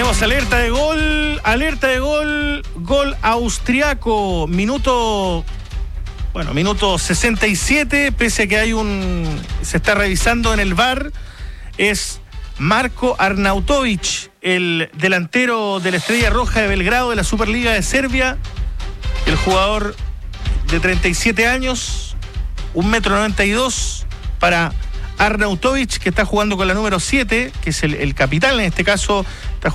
Tenemos alerta de gol, gol austriaco, minuto 67, pese a que se está revisando en el VAR, es Marko Arnautović, el delantero de la Estrella Roja de Belgrado de la Superliga de Serbia, el jugador de 37 años, 1,92 m para Arnautović, que está jugando con la número 7, que es el capitán en este caso, está